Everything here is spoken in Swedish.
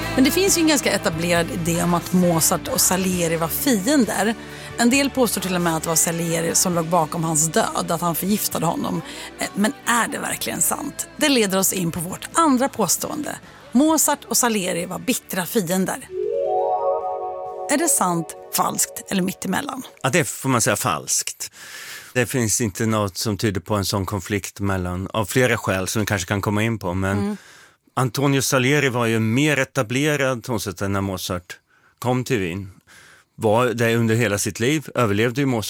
Men det finns ju en ganska etablerad idé om att Mozart och Salieri var fiender. En del påstår till och med att det var Salieri som låg bakom hans död, att han förgiftade honom. Men är det verkligen sant? Det leder oss in på vårt andra påstående. Mozart och Salieri var bittra fiender. Är det sant, falskt eller mittemellan? Ja, det får man säga falskt. Det finns inte något som tyder på en sån konflikt mellan, av flera skäl som vi kanske kan komma in på. Men Antonio Salieri var ju mer etablerad när Mozart kom till Wien. Var det under hela sitt liv, överlevde ju Mozart